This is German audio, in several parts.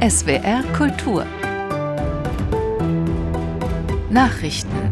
SWR Kultur Nachrichten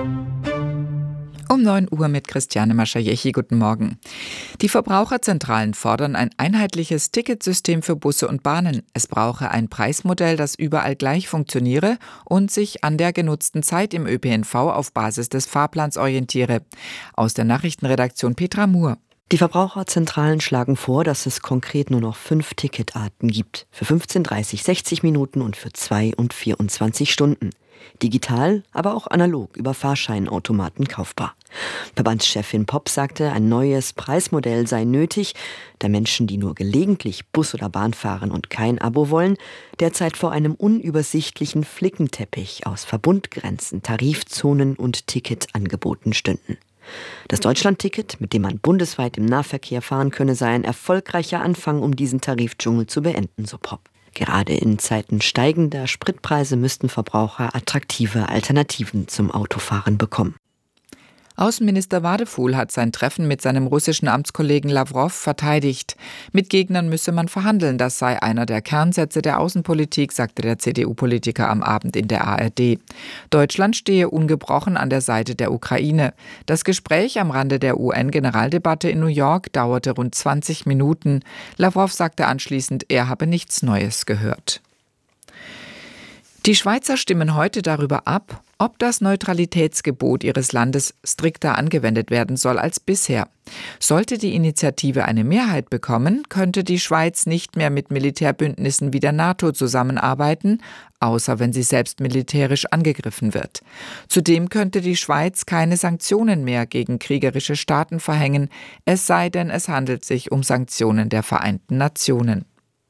Um 9 Uhr mit Christiane Maschajechi. Guten Morgen. Die Verbraucherzentralen fordern ein einheitliches Ticketsystem für Busse und Bahnen. Es brauche ein Preismodell, das überall gleich funktioniere und sich an der genutzten Zeit im ÖPNV auf Basis des Fahrplans orientiere. Aus der Nachrichtenredaktion Petra Muhr. Die Verbraucherzentralen schlagen vor, dass es konkret nur noch 5 Ticketarten gibt. Für 15, 30, 60 Minuten und für 2 und 24 Stunden. Digital, aber auch analog über Fahrscheinautomaten kaufbar. Verbandschefin Popp sagte, ein neues Preismodell sei nötig, da Menschen, die nur gelegentlich Bus oder Bahn fahren und kein Abo wollen, derzeit vor einem unübersichtlichen Flickenteppich aus Verbundgrenzen, Tarifzonen und Ticketangeboten stünden. Das Deutschlandticket, mit dem man bundesweit im Nahverkehr fahren könne, sei ein erfolgreicher Anfang, um diesen Tarifdschungel zu beenden, so Popp. Gerade in Zeiten steigender Spritpreise müssten Verbraucher attraktive Alternativen zum Autofahren bekommen. Außenminister Wadefuhl hat sein Treffen mit seinem russischen Amtskollegen Lawrow verteidigt. Mit Gegnern müsse man verhandeln, das sei einer der Kernsätze der Außenpolitik, sagte der CDU-Politiker am Abend in der ARD. Deutschland stehe ungebrochen an der Seite der Ukraine. Das Gespräch am Rande der UN-Generaldebatte in New York dauerte rund 20 Minuten. Lawrow sagte anschließend, er habe nichts Neues gehört. Die Schweizer stimmen heute darüber ab, ob das Neutralitätsgebot ihres Landes strikter angewendet werden soll als bisher. Sollte die Initiative eine Mehrheit bekommen, könnte die Schweiz nicht mehr mit Militärbündnissen wie der NATO zusammenarbeiten, außer wenn sie selbst militärisch angegriffen wird. Zudem könnte die Schweiz keine Sanktionen mehr gegen kriegerische Staaten verhängen, es sei denn, es handelt sich um Sanktionen der Vereinten Nationen.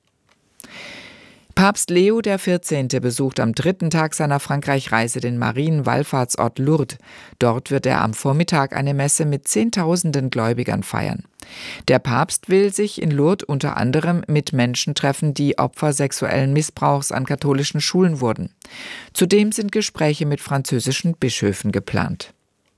Papst Leo XIV. Besucht am 3. Tag seiner Frankreich-Reise den Marienwallfahrtsort Lourdes. Dort wird er am Vormittag eine Messe mit Zehntausenden Gläubigern feiern. Der Papst will sich in Lourdes unter anderem mit Menschen treffen, die Opfer sexuellen Missbrauchs an katholischen Schulen wurden. Zudem sind Gespräche mit französischen Bischöfen geplant.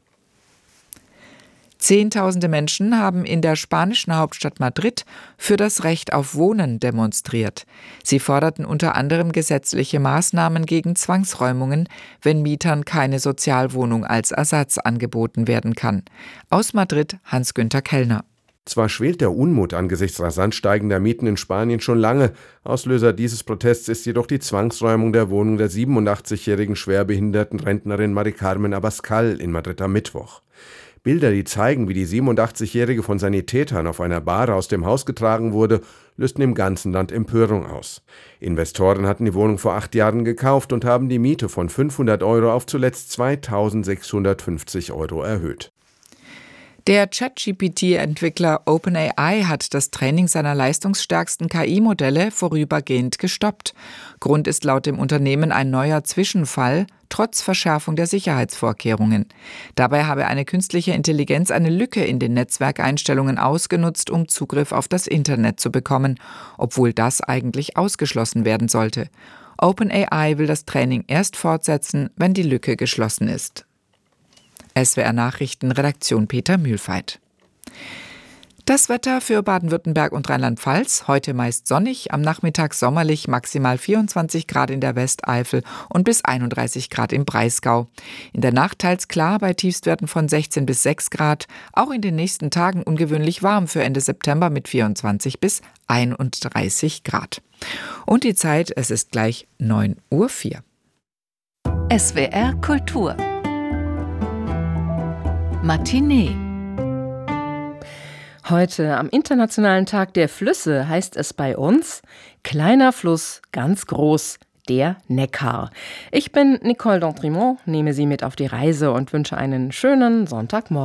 Zehntausende Menschen haben in der spanischen Hauptstadt Madrid für das Recht auf Wohnen demonstriert. Sie forderten unter anderem gesetzliche Maßnahmen gegen Zwangsräumungen, wenn Mietern keine Sozialwohnung als Ersatz angeboten werden kann. Aus Madrid Hans-Günther Kellner. Zwar schwelt der Unmut angesichts rasant steigender Mieten in Spanien schon lange. Auslöser dieses Protests ist jedoch die Zwangsräumung der Wohnung der 87-jährigen schwerbehinderten Rentnerin Mari Carmen Abascal in Madrid am Mittwoch. Bilder, die zeigen, wie die 87-Jährige von Sanitätern auf einer Bahre aus dem Haus getragen wurde, lösten im ganzen Land Empörung aus. Investoren hatten die Wohnung vor 8 Jahren gekauft und haben die Miete von 500 € auf zuletzt 2.650 € erhöht. Der ChatGPT-Entwickler OpenAI hat das Training seiner leistungsstärksten KI-Modelle vorübergehend gestoppt. Grund ist laut dem Unternehmen ein neuer Zwischenfall, trotz Verschärfung der Sicherheitsvorkehrungen. Dabei habe eine künstliche Intelligenz eine Lücke in den Netzwerkeinstellungen ausgenutzt, um Zugriff auf das Internet zu bekommen, obwohl das eigentlich ausgeschlossen werden sollte. OpenAI will das Training erst fortsetzen, wenn die Lücke geschlossen ist. SWR Nachrichten, Redaktion Peter Mühlfeit. Das Wetter für Baden-Württemberg und Rheinland-Pfalz: heute meist sonnig, am Nachmittag sommerlich, maximal 24 Grad in der Westeifel und bis 31 Grad im Breisgau. In der Nacht teils klar bei Tiefstwerten von 16 bis 6 Grad, auch in den nächsten Tagen ungewöhnlich warm für Ende September mit 24 bis 31 Grad. Und die Zeit, es ist gleich 9:04 Uhr. SWR Kultur Matinee. Heute am Internationalen Tag der Flüsse heißt es bei uns: kleiner Fluss, ganz groß, der Neckar. Ich bin Nicole D'Entremont, nehme Sie mit auf die Reise und wünsche einen schönen Sonntagmorgen.